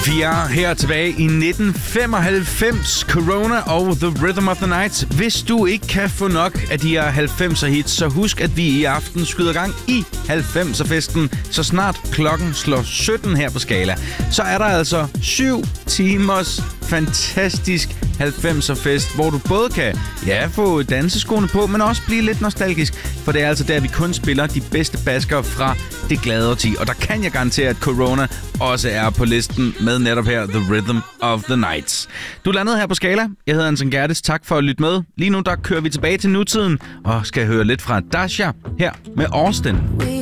Vi er her tilbage i 1995, Corona og The Rhythm of the Night. Hvis du ikke kan få nok af de her 90'er hits, så husk, at vi i aften skyder gang i 90'er-festen. Så snart klokken slår 17 her på Skala, så er der altså 7 timers fantastisk 90'er-fest, hvor du både kan få danseskoene på, men også blive lidt nostalgisk. For det er altså der, vi kun spiller de bedste baskere fra det glade årti. Og der kan jeg garantere, at Corona også er på listen med netop her The Rhythm of the Night. Du er landet her på Skala. Jeg hedder Anton Gerdes. Tak for at lytte med. Lige nu der kører vi tilbage til nutiden og skal høre lidt fra Dasha her med Austin.